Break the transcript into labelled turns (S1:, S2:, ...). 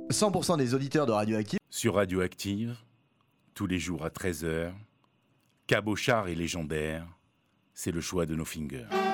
S1: 100% des auditeurs de Radioactive
S2: Sur Radioactive, tous les jours à 13h, Cabochard est légendaire, c'est le choix de nos fingers.